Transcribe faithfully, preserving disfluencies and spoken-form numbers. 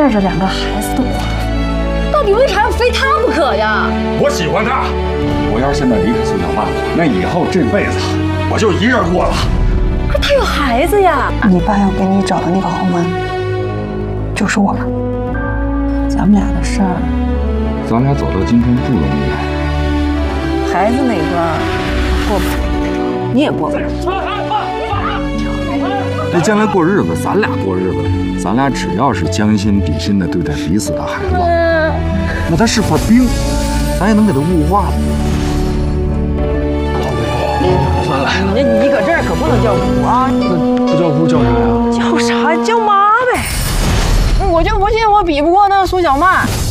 带着两个孩子的我，到底为啥要非他不可呀？ 我喜欢他，我要是现在离开苏小曼，那以后这辈子我就一人过了。 可他有孩子呀！ 你爸要给你找的那个后妈，就是我们。咱们俩的事儿， 咱俩走到今天不容易。 孩子那关过不了，你也过不了。 那将来过日子，咱俩过日子，咱俩只要是将心比心的对待彼此的孩子，那他是块冰，咱也能给他雾化了。 算了， 你你搁这儿可不能叫姑啊！ 那不叫姑叫啥呀？ 叫啥？叫妈呗！ 我就不信我比不过那苏小曼。